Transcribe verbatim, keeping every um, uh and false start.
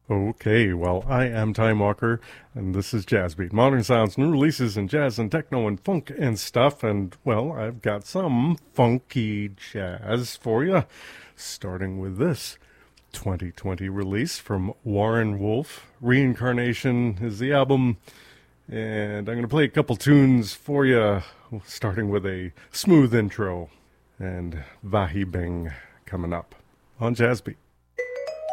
Okay, well, I am Time Walker, and this is Jazzbeat. Modern sounds, new releases in jazz and techno and funk and stuff, and, well, I've got some funky jazz for you, starting with this twenty twenty release from Warren Wolf. Reincarnation is the album, and I'm going to play a couple tunes for you, starting with a smooth intro, and Vahi Bing coming up on Jazzbeat.